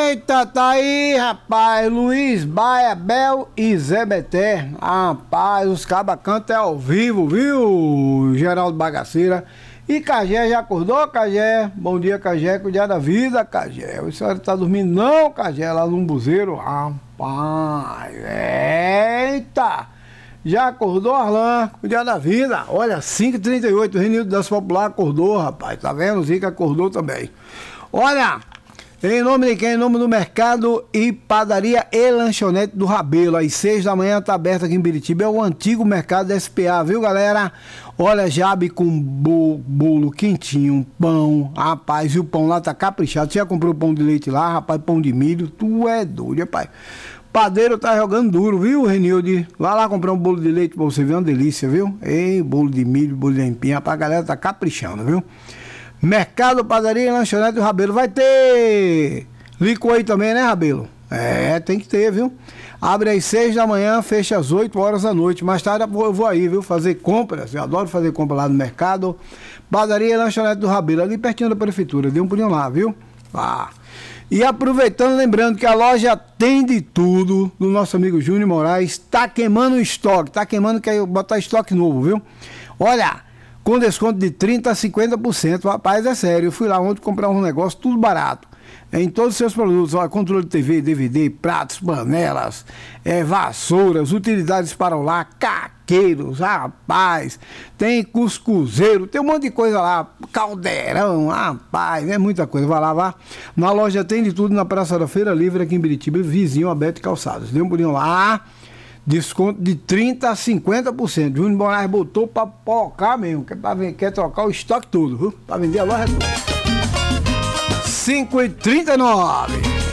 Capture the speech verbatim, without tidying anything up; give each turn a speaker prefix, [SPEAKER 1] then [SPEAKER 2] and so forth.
[SPEAKER 1] Eita, tá aí, rapaz. Luiz Baia, Bel e Zé Beté. Rapaz, os cabas cantam é ao vivo, viu, Geraldo Bagaceira? E Cagé já acordou, Cagé? Bom dia, Cagé. Cuidar da vida, Cagé. A senhora tá dormindo não, Cagé? Lá no Umbuzeiro? Rapaz, eita! Já acordou, Arlan? Cuidar da vida. Olha, cinco e trinta e oito, o Renildo Dança Popular acordou, rapaz. Tá vendo? O Zica acordou também. Olha, em nome de quem? Em nome do Mercado e Padaria e Lanchonete do Rabelo. Às seis da manhã tá aberto aqui em Biritiba. É o antigo mercado da S P A, viu, galera? Olha, jabe com bolo, bolo quentinho, pão. Rapaz, e o pão lá tá caprichado. Você já comprou pão de leite lá, rapaz? Pão de milho. Tu é doido, rapaz. Padeiro tá jogando duro, viu, Renilde? Vai lá comprar um bolo de leite pra você ver, uma delícia, viu? Ei, bolo de milho, bolo de empinha. Rapaz, a galera tá caprichando, viu? Mercado, Padaria e Lanchonete do Rabelo. Vai ter licor aí também, né, Rabelo? É, tem que ter, viu? Abre às seis da manhã, fecha às oito horas da noite. Mais tarde eu vou aí, viu? Fazer compras. Eu adoro fazer compra lá no mercado. Padaria e Lanchonete do Rabelo, ali pertinho da prefeitura. Dê um pulinho lá, viu? Ah. E aproveitando, lembrando que a loja tem de tudo do nosso amigo Júnior Moraes. Tá queimando o estoque. Tá queimando, quer botar estoque novo, viu? Olha, com desconto de trinta a cinquenta por cento. Rapaz, é sério. Eu fui lá ontem comprar um negócio, tudo barato. Em todos os seus produtos, ó, controle de T V, D V D, pratos, panelas, é, vassouras, utilidades para o lar, caqueiros, rapaz, tem cuscuzeiro, tem um monte de coisa lá, caldeirão, rapaz, é muita coisa. Vai lá, vá. Na loja tem de tudo, na Praça da Feira Livre, aqui em Biritiba, vizinho Aberto e Calçados. Dê um pulinho lá. Desconto de trinta a cinquenta por cento. Júnior Moraes botou pra pocar mesmo. Quer, pra, quer trocar o estoque todo, viu? Pra vender a loja toda. cinco e trinta e nove.